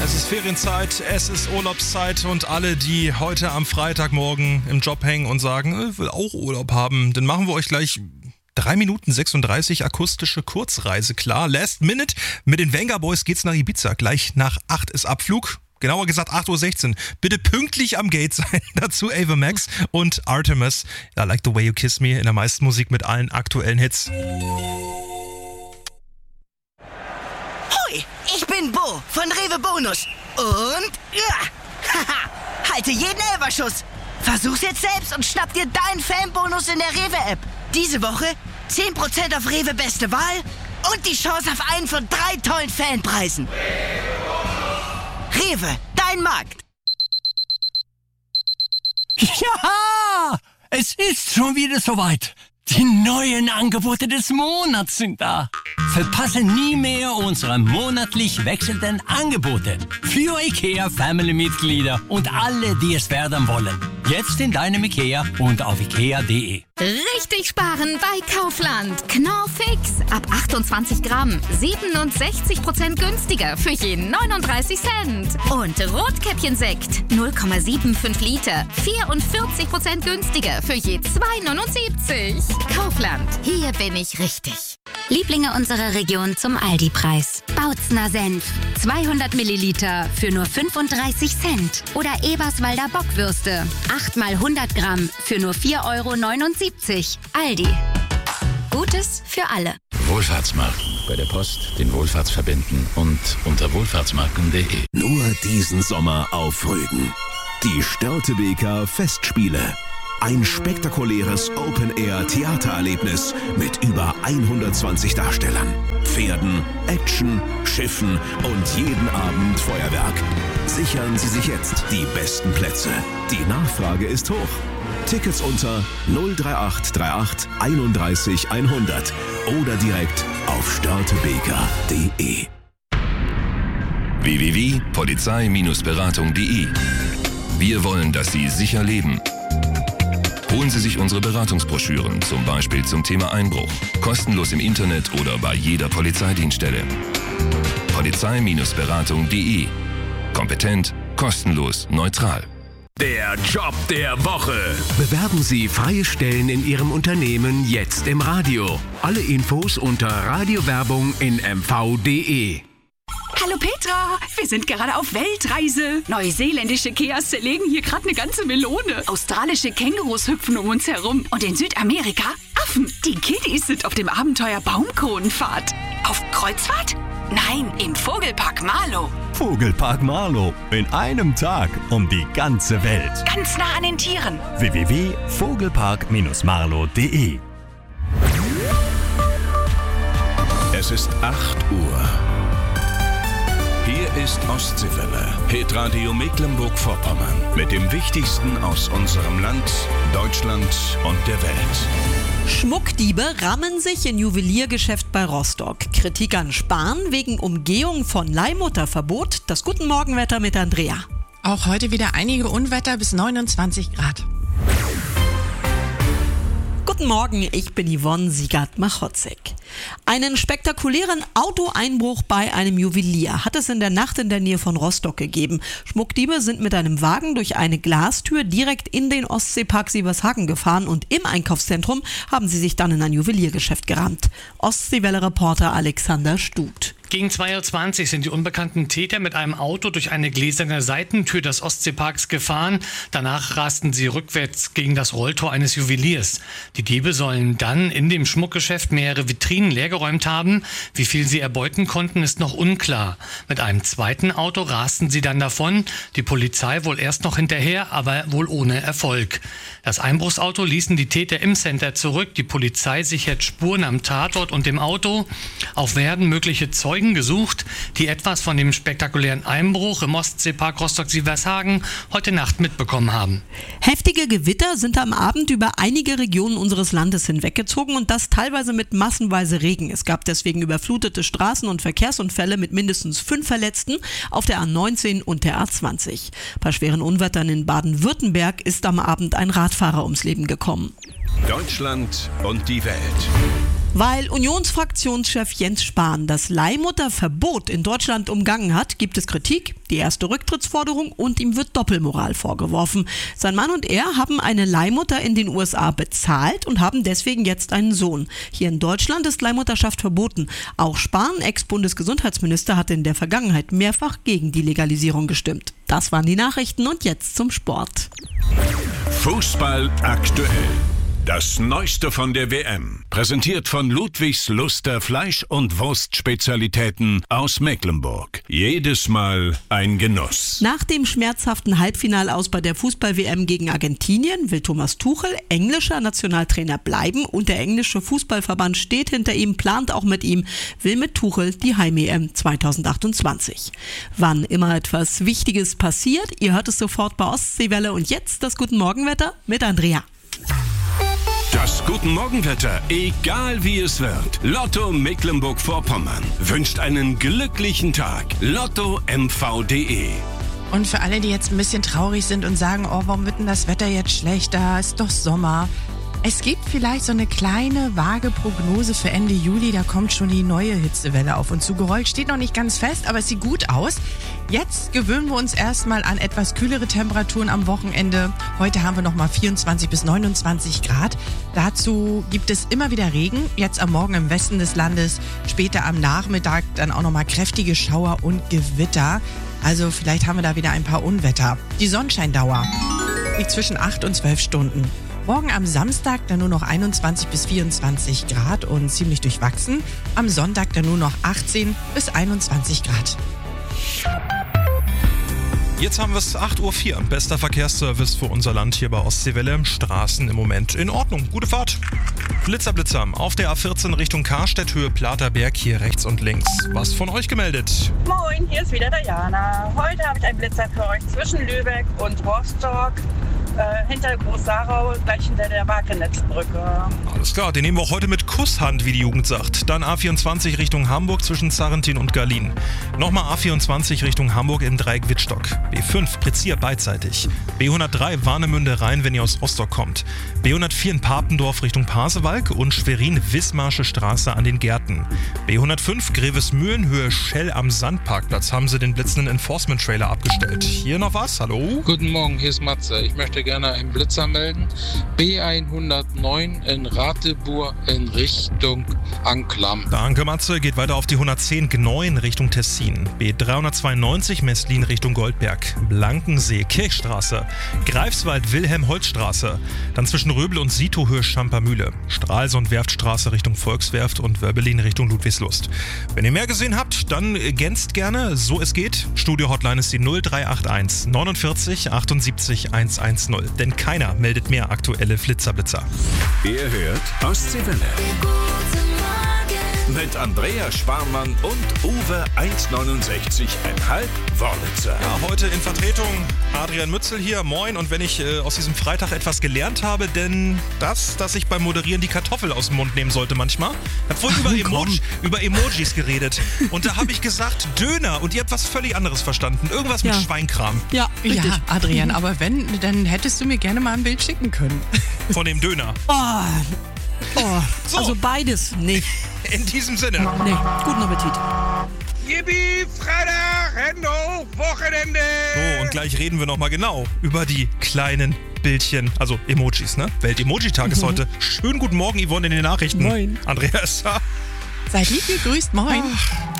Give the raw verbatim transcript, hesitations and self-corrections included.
Es ist Ferienzeit, es ist Urlaubszeit und alle, die heute am Freitagmorgen im Job hängen und sagen, ich will auch Urlaub haben, dann machen wir euch gleich drei Minuten sechsunddreißig akustische Kurzreise klar. Last Minute, mit den Venga Boys geht's nach Ibiza. Gleich nach acht ist Abflug. Genauer gesagt acht Uhr sechzehn. Bitte pünktlich am Gate sein. Dazu Ava Max und Artemis. I Like the Way You Kiss Me in der meisten Musik mit allen aktuellen Hits. Hoi, ich bin Bo von Rewe Bonus. Und ja, haha, halte jeden Elferschuss. Versuch's jetzt selbst und schnapp dir deinen Fanbonus in der Rewe-App. Diese Woche zehn Prozent auf Rewe Beste Wahl und die Chance auf einen von drei tollen Fanpreisen. Rewe, dein Markt. Ja, es ist schon wieder soweit. Die neuen Angebote des Monats sind da. Verpasse nie mehr unsere monatlich wechselnden Angebote für IKEA Family-Mitglieder und alle, die es werden wollen. Jetzt in deinem IKEA und auf ikea punkt de. Richtig sparen bei Kaufland. Knorr Fix. Ab achtundzwanzig Gramm. siebenundsechzig Prozent günstiger für je neununddreißig Cent. Und Rotkäppchensekt. null Komma fünfundsiebzig Liter. vierundvierzig Prozent günstiger für je zwei neunundsiebzig. Kaufland. Hier bin ich richtig. Lieblinge unserer Region zum Aldi-Preis. Bautzner Senf. zweihundert Milliliter für nur fünfunddreißig Cent. Oder Eberswalder Bockwürste. acht mal hundert Gramm für nur vier Euro neunundsiebzig. Aldi. Gutes für alle. Wohlfahrtsmarken. Bei der Post, den Wohlfahrtsverbänden und unter wohlfahrtsmarken punkt de. Nur diesen Sommer auf Rügen. Die Störtebeker Festspiele. Ein spektakuläres Open-Air-Theatererlebnis mit über hundertzwanzig Darstellern, Pferden, Action, Schiffen und jeden Abend Feuerwerk. Sichern Sie sich jetzt die besten Plätze. Die Nachfrage ist hoch. Tickets unter null drei acht drei acht einunddreißig hundert oder direkt auf störtebeker punkt de. w w w punkt polizei beratung punkt de. Wir wollen, dass Sie sicher leben. Holen Sie sich unsere Beratungsbroschüren, zum Beispiel zum Thema Einbruch. Kostenlos im Internet oder bei jeder Polizeidienststelle. polizei beratung punkt de. Kompetent, kostenlos, neutral. Der Job der Woche. Bewerben Sie freie Stellen in Ihrem Unternehmen jetzt im Radio. Alle Infos unter Radiowerbung in m v punkt de. Hallo Petra, wir sind gerade auf Weltreise. Neuseeländische Keas zerlegen hier gerade eine ganze Melone. Australische Kängurus hüpfen um uns herum. Und in Südamerika Affen. Die Kiddies sind auf dem Abenteuer Baumkronenfahrt. Auf Kreuzfahrt? Nein, im Vogelpark Marlow. Vogelpark Marlow. In einem Tag um die ganze Welt. Ganz nah an den Tieren. w w w punkt vogelpark marlow punkt de. Es ist acht Uhr. Hier ist Ostseewelle, Hitradio Mecklenburg-Vorpommern. Mit dem Wichtigsten aus unserem Land, Deutschland und der Welt. Schmuckdiebe rammen sich in Juweliergeschäft bei Rostock. Kritik an Spahn wegen Umgehung von Leihmutterverbot. Das Guten Morgenwetter mit Andrea. Auch heute wieder einige Unwetter bis neunundzwanzig Grad. Guten Morgen, ich bin Yvonne Siegert-Machotzek. Einen spektakulären Autoeinbruch bei einem Juwelier hat es in der Nacht in der Nähe von Rostock gegeben. Schmuckdiebe sind mit einem Wagen durch eine Glastür direkt in den Ostseepark Sievershagen gefahren und im Einkaufszentrum haben sie sich dann in ein Juweliergeschäft gerammt. Ostseewelle-Reporter Alexander Stut. Gegen zwei Uhr zwanzig sind die unbekannten Täter mit einem Auto durch eine gläserne Seitentür des Ostseeparks gefahren. Danach rasten sie rückwärts gegen das Rolltor eines Juweliers. Die Diebe sollen dann in dem Schmuckgeschäft mehrere Vitrinen leergeräumt haben. Wie viel sie erbeuten konnten, ist noch unklar. Mit einem zweiten Auto rasten sie dann davon. Die Polizei wohl erst noch hinterher, aber wohl ohne Erfolg. Das Einbruchsauto ließen die Täter im Center zurück. Die Polizei sichert Spuren am Tatort und dem Auto. Auch werden mögliche Zeugen gesucht, die etwas von dem spektakulären Einbruch im Ostseepark Rostock-Sievershagen heute Nacht mitbekommen haben. Heftige Gewitter sind am Abend über einige Regionen unseres Landes hinweggezogen und das teilweise mit massenweise Regen. Es gab deswegen überflutete Straßen und Verkehrsunfälle mit mindestens fünf Verletzten auf der A neunzehn und der A zwanzig. Bei schweren Unwettern in Baden-Württemberg ist am Abend ein Radfahrer ums Leben gekommen. Deutschland und die Welt. Weil Unionsfraktionschef Jens Spahn das Leihmutterverbot in Deutschland umgangen hat, gibt es Kritik, die erste Rücktrittsforderung und ihm wird Doppelmoral vorgeworfen. Sein Mann und er haben eine Leihmutter in den U S A bezahlt und haben deswegen jetzt einen Sohn. Hier in Deutschland ist Leihmutterschaft verboten. Auch Spahn, Ex-Bundesgesundheitsminister, hatte in der Vergangenheit mehrfach gegen die Legalisierung gestimmt. Das waren die Nachrichten und jetzt zum Sport. Fußball aktuell. Das Neueste von der W M. Präsentiert von Ludwigs Luster Fleisch- und Wurstspezialitäten aus Mecklenburg. Jedes Mal ein Genuss. Nach dem schmerzhaften Halbfinalaus bei der Fußball-W M gegen Argentinien will Thomas Tuchel englischer Nationaltrainer bleiben und der englische Fußballverband steht hinter ihm, plant auch mit ihm, will mit Tuchel die Heim-E M zwanzig achtundzwanzig. Wann immer etwas Wichtiges passiert, ihr hört es sofort bei Ostseewelle und jetzt das Guten Morgenwetter mit Andrea. Das Guten Morgenwetter, egal wie es wird. Lotto Mecklenburg-Vorpommern wünscht einen glücklichen Tag. Lotto M V punkt de. Und für alle, die jetzt ein bisschen traurig sind und sagen, oh, warum wird denn das Wetter jetzt schlechter? Ist doch Sommer. Es gibt vielleicht so eine kleine, vage Prognose für Ende Juli. Da kommt schon die neue Hitzewelle auf uns zugerollt. Steht noch nicht ganz fest, aber es sieht gut aus. Jetzt gewöhnen wir uns erstmal an etwas kühlere Temperaturen am Wochenende. Heute haben wir nochmal vierundzwanzig bis neunundzwanzig Grad. Dazu gibt es immer wieder Regen. Jetzt am Morgen im Westen des Landes. Später am Nachmittag dann auch nochmal kräftige Schauer und Gewitter. Also vielleicht haben wir da wieder ein paar Unwetter. Die Sonnenscheindauer liegt zwischen acht und zwölf Stunden. Morgen am Samstag dann nur noch einundzwanzig bis vierundzwanzig Grad und ziemlich durchwachsen. Am Sonntag dann nur noch achtzehn bis einundzwanzig Grad. Jetzt haben wir es acht Uhr vier. Bester Verkehrsservice für unser Land hier bei Ostseewelle. Straßen im Moment in Ordnung. Gute Fahrt. Blitzer, Blitzer. Auf der A vierzehn Richtung Karstedt, Höhe Platerberg, hier rechts und links. Was von euch gemeldet? Moin, hier ist wieder Diana. Heute habe ich einen Blitzer für euch zwischen Lübeck und Rostock. Äh, hinter Groß-Sarau, gleich hinter der Wakenetzbrücke. Alles klar, den nehmen wir auch heute mit Kusshand, wie die Jugend sagt. Dann A vierundzwanzig Richtung Hamburg zwischen Zarrentin und Garlin. Nochmal A vierundzwanzig Richtung Hamburg in Dreieck-Wittstock. B fünf Prezier beidseitig. B hundertdrei Warnemünde Rhein, wenn ihr aus Rostock kommt. B hundertvier in Papendorf Richtung Pasewalk und Schwerin-Wismarsche Straße an den Gärten. B hundertfünf Grevesmühlen, Höhe Schell am Sandparkplatz haben sie den blitzenden Enforcement-Trailer abgestellt. Hier noch was? Hallo? Guten Morgen, hier ist Matze. Ich möchte gerne einen Blitzer melden. B hundertneun in Ratibur in Richtung Anklam. Danke, Matze. Geht weiter auf die hundertzehn Gneu in Richtung Tessin. B dreihundertzweiundneunzig Messlin Richtung Goldberg. Blankensee Kirchstraße. Greifswald Wilhelm-Holz-Straße. Dann zwischen Röbel und Sito Höhe Schampermühle. Stralsund Werftstraße Richtung Volkswerft und Wörbelin Richtung Ludwigslust. Wenn ihr mehr gesehen habt, dann ergänzt gerne, so es geht. Studio-Hotline ist die null drei acht eins neunundvierzig achtundsiebzig hundertzehn. Denn keiner meldet mehr aktuelle Flitzerblitzer. Ihr hört Ostseewelle. Mit Andrea Sparmann und Uwe eins neunundsechzig Komma fünf Wörlitzer. Ja, heute in Vertretung Adrian Mützel hier. Moin. Und wenn ich äh, aus diesem Freitag etwas gelernt habe, denn das, dass ich beim Moderieren die Kartoffel aus dem Mund nehmen sollte manchmal. Ich habe vorhin über, Emoji, über Emojis geredet. Und da habe ich gesagt Döner und ihr habt was völlig anderes verstanden. Irgendwas mit Ja. Schweinkram. Ja, Ja, Adrian, aber wenn, dann hättest du mir gerne mal ein Bild schicken können. Von dem Döner. Oh, oh. Also beides nicht. In diesem Sinne. Nee, guten Appetit. Yippie, Freitag, Hände hoch, Wochenende! So, und gleich reden wir nochmal genau über die kleinen Bildchen, also Emojis, ne? Welt-Emoji-Tag ist Mhm. heute. Schönen guten Morgen, Yvonne, in den Nachrichten. Moin. Andrea ist da. Seid lieb gegrüßt, moin. Ach.